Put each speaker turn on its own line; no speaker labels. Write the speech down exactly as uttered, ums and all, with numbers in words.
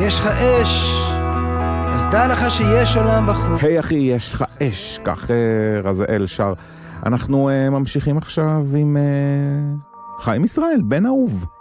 יש לך אש, אז דע לך שיש עולם בחוץ.
היי אחי, יש לך אש, כך רזאל שר. אנחנו uh, ממשיכים עכשיו עם uh, חיים ישראל, בן אהוב.